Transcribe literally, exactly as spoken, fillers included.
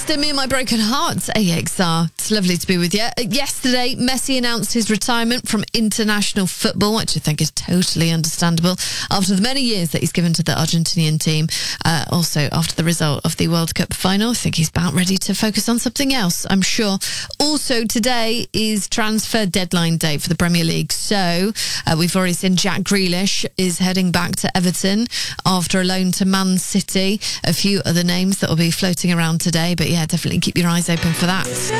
Sister, Me and My Broken Heart, A X R. It's lovely to be with you. Yesterday, Messi announced his retirement from international football, which I think is totally understandable, after the many years that he's given to the Argentinian team. Uh, also, after the result of the World Cup final, I think he's about ready to focus on something else, I'm sure. Also, today is transfer deadline day for the Premier League. So, uh, we've already seen Jack Grealish is heading back to Everton after a loan to Man City. A few other names that will be floating around today, but yeah, definitely keep your eyes open for that.